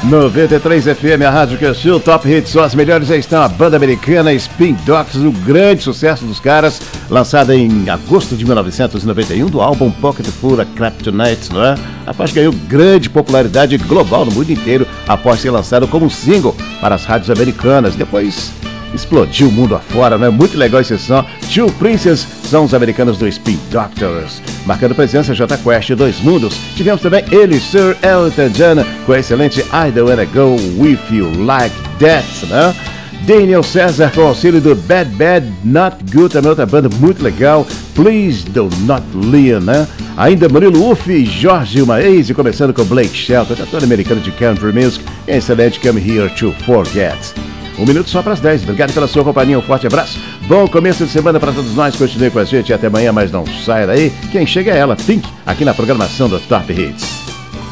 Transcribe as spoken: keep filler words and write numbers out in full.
noventa e três F M, a rádio que assistiu, Top Hits, só as melhores aí estão a banda americana Spin Doctors, o grande sucesso dos caras, lançada em agosto de mil novecentos e noventa e um, do álbum Pocket Full of Kryptonite, não é? A faixa ganhou grande popularidade global no mundo inteiro após ser lançado como single para as rádios americanas. Depois explodiu o mundo afora, não é? Muito legal esse som. Two Princes são os americanos do Spin Doctors. Marcando presença, Jota Quest, Dois Mundos. Tivemos também ele, Sir Elton John, com a excelente I Don't Wanna Go With You Like That, né? Daniel César com o auxílio do Bad Bad Not Good, também outra banda muito legal. Please Do Not Lean, né? Ainda Murilo Uff e Jorge Maese, começando com Blake Shelton, cantor americano de country music, e a excelente Come Here To Forget. Um minuto só para as dez. Obrigado pela sua companhia, um forte abraço. Bom começo de semana para todos nós. Continue com a gente até amanhã, mas não saia daí. Quem chega é ela, Pink, aqui na programação do Top Hits.